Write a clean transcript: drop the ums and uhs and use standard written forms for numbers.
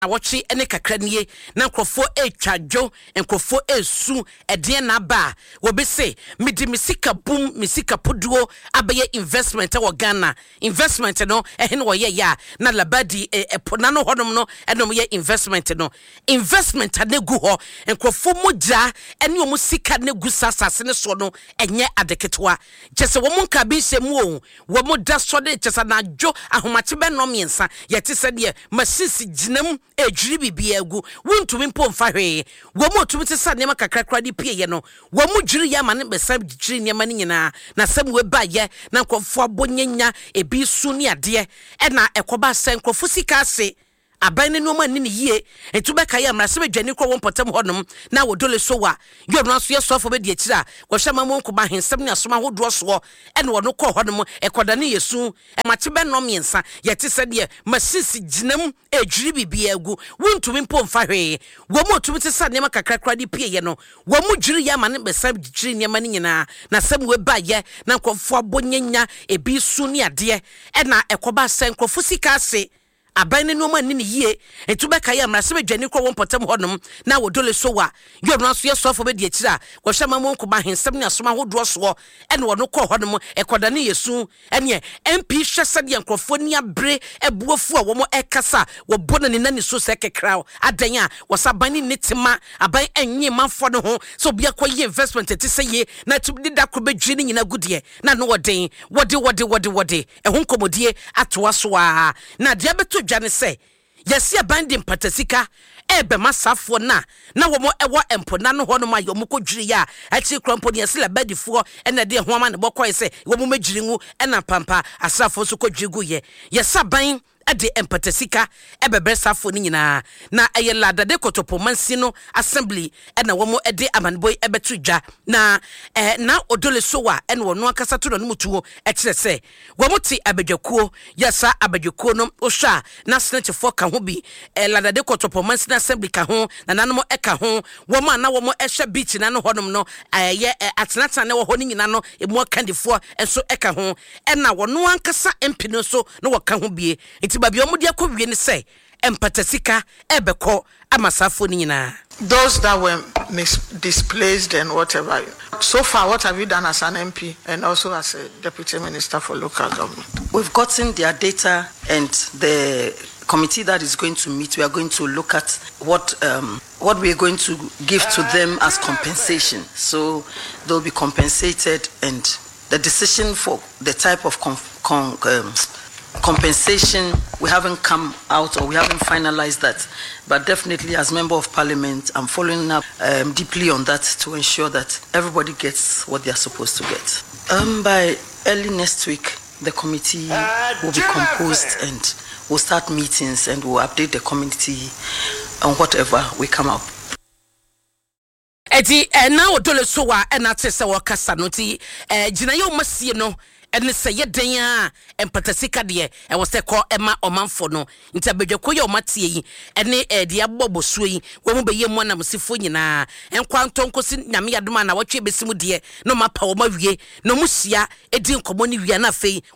Awachi ene kakranie na nkrofo etwadwo nkrofo esu ede na ba wo be say medi misika boom misika poduo abaye investment wo Ghana investment no ehne wo ye ya na labadi epona no hodom no enom ye investment no investment anegu ho nkrofo moja ene omo sika negu sasase ne so no enye adeketwa jese wo monka bi hyemu o wo mo da so de jese na adwo ahomache be no miensa yete se de masisi ginam ejiri bibia egu wontumi mpo mfa hwe wo mo tumi te sa nema kakrakra di pie ye no wo mo jiri ya ma ne besa jiri nema ne nyina na sam we ba ye na nkofo abonyanya ebi su ne ade e na ekoba sen nkofo sika ase aban ne no ma ni yie etuba kai amra se bedwani kro wonpotam hodom na wodole so wa yo no aso ye so fo be di akira wo hwe ma monko ba hensem ne asoma hodo so e na wono kɔ hodom ekoda ne yesu e mache be no miensa ye te se de masisi ginam ejuri bibia egu wontumi mpo mfa hwe wo mo tumi te sa ne ma kakrakra di pie ye no wo mo juri ya ma ne be sa jiri ne ma ne nyina na sam we ba ye na nkofo abonyanya ebi su ne ade e na ekoba sen nkofo sika ase aban ne no ma ni yie etuba kai amra se bedwani kro wonpotam hodom na wodole so wa yo no aso ye so fo be di akira wo hwe ma monko ba hensem ne asoma hodo so ene wono kɔ hodom ekoda ne yesu ene MP hwe se de nkrofo ni abre ebuofu a wo mo ekasa wo bona ne nani so se kekra adan a wo saban ni tema aban enye manfo ne ho so bia kɔ ye investment te se ye na tubdi da kro bedwi ne nyina gudie na no woden wode ehun komodie atoa so a na dia beto dwane se yesi abandi mpatasika ebe masafo na wo mo ewo empona no ho no ma yo mo kodwiri ya achi krompo ne yesi labadifo ena de ho ama ne bokoy se wo mo magiri ngu ena pampa asafo so kodwiri gu ye yesa ban ade empatasika ebebe safo ni nyina na eye ladade kotopomansi no assembly ena wo mo ede amanboy ebetu dwa na odole sowa ena wo no akasa to no mutuo kire se wo mo ti abedwakuo yesa abedwakuo no ohwa na senate for ka ho bi ladade kotopomansi na assembly ka ho na nanom eka ho wo mo na wo mo ehwe beach na no honom no ye atenata ne wo ho ni nyina no emu akandifo enso eka ho ena wo no ankasa MP no so no wo ka ho bie babio mu dia kowie ne se empatasika ebeko amasafo ni nyina. Those that were displaced and whatever. So far, what have you done as an MP and also as a Deputy Minister for Local Government? We've gotten their data, and the committee that is going to meet, we are going to look at what we are going to give to them as compensation. So they'll be compensated, and the decision for the type of compensation, we haven't come out, or we haven't finalized that, but definitely as Member of Parliament, I'm following up deeply on that to ensure that everybody gets what they are supposed to get. By early next week, the committee will be composed and we'll start meetings and we'll update the community on whatever we come up. Eti na odole so wa na tese wo kasa no ti gina yo masie no ene se yeden a empatasika de e wo se ko ema omanfo no nta bedwako ye omatie yi ene de abobosuo yi wo mu beye mu na msifo nyina enkwanto nkosi nyame yadoma na wotwe besimu de no mapa wo mawie no musia edi nkomo ni wia na fei